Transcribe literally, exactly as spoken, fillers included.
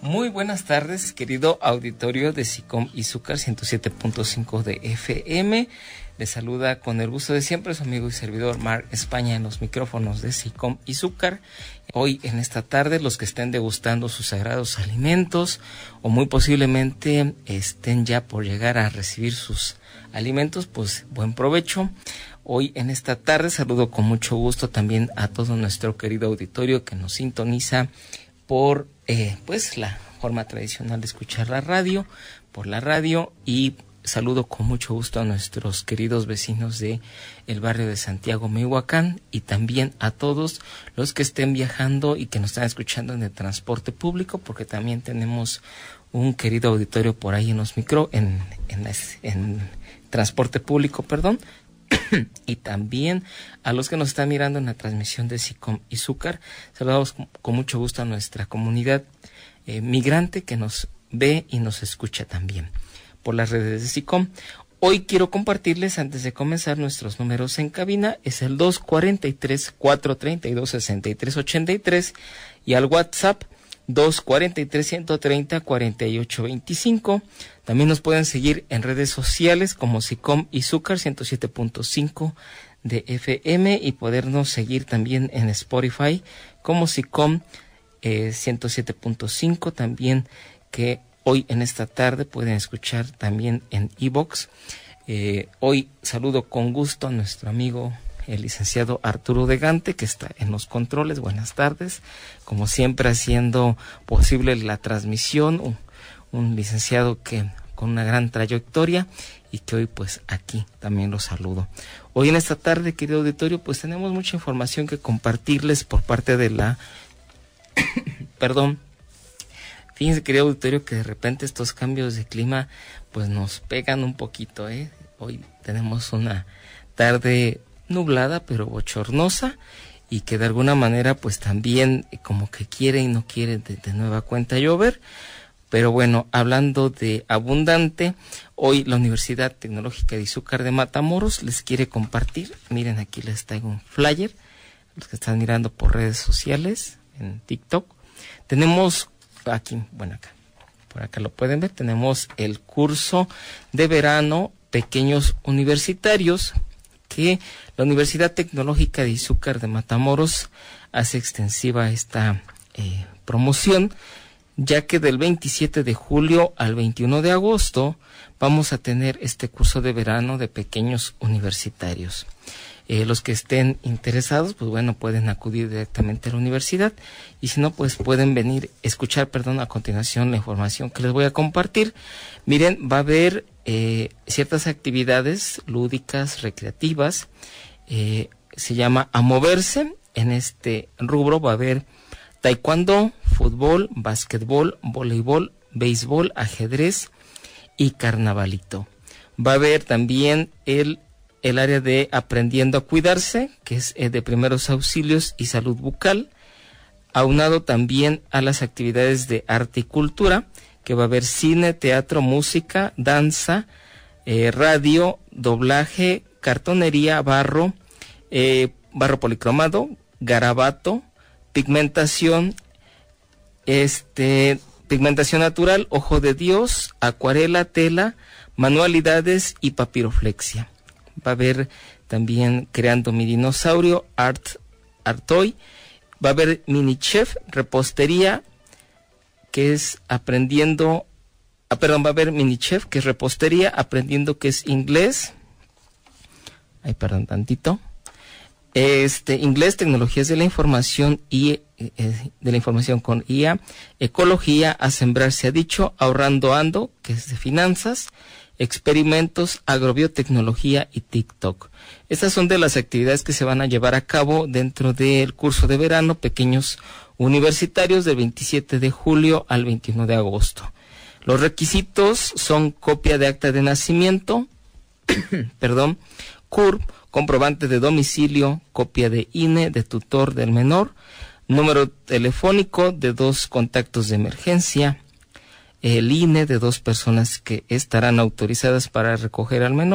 Muy buenas tardes, querido auditorio de SICOM Izúcar ciento siete punto cinco de F M. Les saluda con el gusto de siempre su amigo y servidor Marc España en los micrófonos de SICOM Izúcar. Hoy en esta tarde los que estén degustando sus sagrados alimentos o muy posiblemente estén ya por llegar a recibir sus alimentos, pues buen provecho. Hoy en esta tarde saludo con mucho gusto también a todo nuestro querido auditorio que nos sintoniza por eh, pues la forma tradicional de escuchar la radio, por la radio, y saludo con mucho gusto a nuestros queridos vecinos de el barrio de Santiago, Mihuacán, y también a todos los que estén viajando y que nos están escuchando en el transporte público, porque también tenemos un querido auditorio por ahí en los micro, en, en, en transporte público, perdón. Y también a los que nos están mirando en la transmisión de SICOM Izúcar. Saludamos con, con mucho gusto a nuestra comunidad eh, migrante que nos ve y nos escucha también por las redes de SICOM. Hoy quiero compartirles, antes de comenzar, nuestros números en cabina. Es el dos cuarenta y tres, cuatrocientos treinta y dos, sesenta y tres ochenta y tres y al WhatsApp dos cuarenta y tres, ciento treinta, cuarenta y ocho veinticinco. También nos pueden seguir en redes sociales como SICOM Izúcar ciento siete punto cinco de F M y podernos seguir también en Spotify como SICOM eh, ciento siete punto cinco, también que hoy en esta tarde pueden escuchar también en iVoox. Eh, hoy saludo con gusto a nuestro amigo el licenciado Arturo de Gante, que está en los controles. Buenas tardes, como siempre haciendo posible la transmisión, un, un licenciado que con una gran trayectoria y que hoy pues aquí también lo saludo. Hoy en esta tarde, querido auditorio, pues tenemos mucha información que compartirles por parte de la perdón, fíjense, querido auditorio, que de repente estos cambios de clima pues nos pegan un poquito, ¿eh? Hoy tenemos una tarde nublada pero bochornosa y que de alguna manera pues también como que quiere y no quiere de, de nueva cuenta llover. Pero bueno, hablando de abundante, hoy la Universidad Tecnológica de Izúcar de Matamoros les quiere compartir, miren, aquí les traigo un flyer, los que están mirando por redes sociales, en TikTok, tenemos aquí, bueno acá, por acá lo pueden ver, tenemos el curso de verano Pequeños Universitarios, que la Universidad Tecnológica de Izúcar de Matamoros hace extensiva esta eh, promoción, ya que del veintisiete de julio al veintiuno de agosto vamos a tener este curso de verano de pequeños universitarios. Eh, los que estén interesados, pues bueno, pueden acudir directamente a la universidad, y si no, pues pueden venir, escuchar, perdón, a continuación la información que les voy a compartir. Miren, va a haber eh, ciertas actividades lúdicas, recreativas, eh, se llama A Moverse. En este rubro va a haber taekwondo, fútbol, básquetbol, voleibol, béisbol, ajedrez y carnavalito. Va a haber también el, el área de aprendiendo a cuidarse, que es eh, de primeros auxilios y salud bucal, aunado también a las actividades de arte y cultura, que va a haber cine, teatro, música, danza, eh, radio, doblaje, cartonería, barro, eh, barro policromado, garabato, pigmentación, este, pigmentación natural, ojo de Dios, acuarela, tela, manualidades y papiroflexia. Va a haber también creando mi dinosaurio, art, artoy, va a haber mini chef, repostería, que es aprendiendo, ah, perdón, va a haber mini chef, que es repostería, aprendiendo que es inglés, ay, perdón, tantito, Este, inglés, tecnologías de la información y eh, de la información con I A, ecología, a sembrar se ha dicho, ahorrando ando, que es de finanzas, experimentos, agrobiotecnología y TikTok. Estas son de las actividades que se van a llevar a cabo dentro del curso de verano Pequeños Universitarios del veintisiete de julio al veintiuno de agosto. Los requisitos son copia de acta de nacimiento, perdón, C U R P, comprobante de domicilio, copia de I N E, de tutor del menor, número telefónico de dos contactos de emergencia, el I N E de dos personas que estarán autorizadas para recoger al menor.